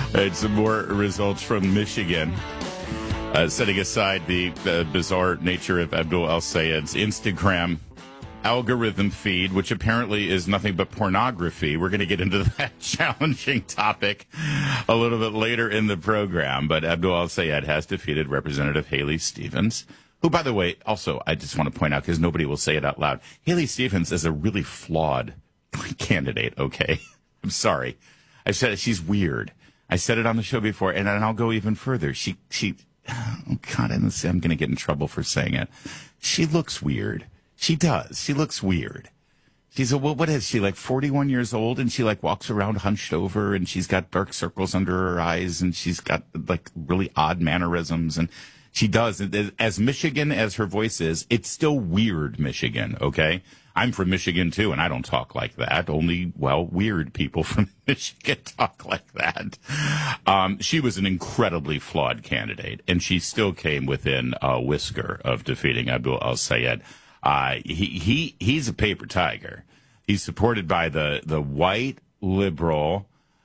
Some more results from Michigan. Setting aside the bizarre nature of Abdul El-Sayed's Instagram algorithm feed, which apparently is nothing but pornography. We're going to get into that challenging topic a little bit later in the program. But Abdul El-Sayed has defeated Representative Haley Stevens, who, by the way, also, I just want to point out, because nobody will say it out loud, Haley Stevens is a really flawed candidate, okay? I'm sorry. I said it, she's weird. I said it on the show before, and I'll go even further. Oh, God, I'm going to get in trouble for saying it. She looks weird. She does. She looks weird. What is she, like 41 years old, and she like walks around hunched over, and she's got dark circles under her eyes, and she's got like really odd mannerisms, and she does. As Michigan as her voice is, it's still weird Michigan, okay? I'm from Michigan, too, and I don't talk like that. Only, weird people from Michigan talk like that. She was an incredibly flawed candidate, and she still came within a whisker of defeating Abdul El-Sayed. He's a paper tiger. He's supported by the white, liberal,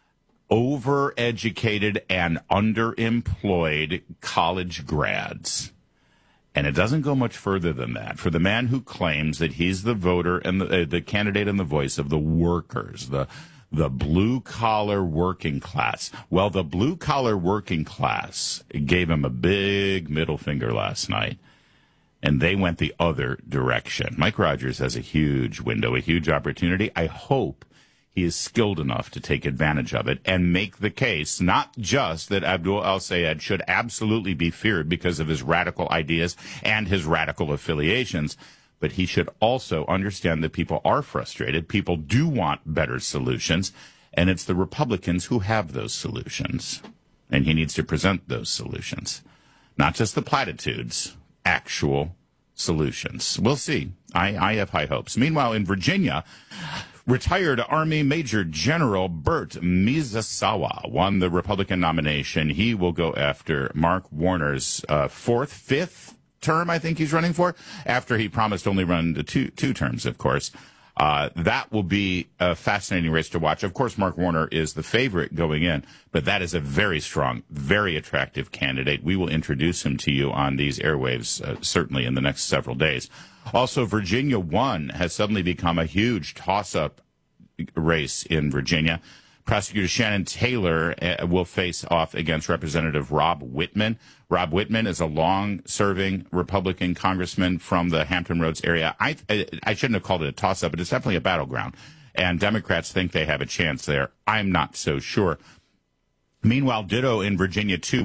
overeducated, and underemployed college grads. And it doesn't go much further than that. For the man who claims that he's the voter and the candidate and the voice of the workers, the blue-collar working class. Well, the blue-collar working class gave him a big middle finger last night, and they went the other direction. Mike Rogers has a huge window, a huge opportunity. I hope he is skilled enough to take advantage of it and make the case, not just that Abdul El-Sayed should absolutely be feared because of his radical ideas and his radical affiliations, but he should also understand that people are frustrated. People do want better solutions, and it's the Republicans who have those solutions. And he needs to present those solutions, not just the platitudes, actual solutions. We'll see. I have high hopes. Meanwhile, in Virginia, retired Army Major General Burt Miyazawa won the Republican nomination. He will go after Mark Warner's fifth term, I think he's running for, after he promised only run the two terms, of course. That will be a fascinating race to watch. Of course, Mark Warner is the favorite going in, but that is a very strong, very attractive candidate. We will introduce him to you on these airwaves, certainly in the next several days. Also, Virginia 1 has suddenly become a huge toss-up race in Virginia. Prosecutor Shannon Taylor will face off against Representative Rob Whitman. Rob Whitman is a long-serving Republican congressman from the Hampton Roads area. I shouldn't have called it a toss-up, but it's definitely a battleground. And Democrats think they have a chance there. I'm not so sure. Meanwhile, ditto in Virginia 2.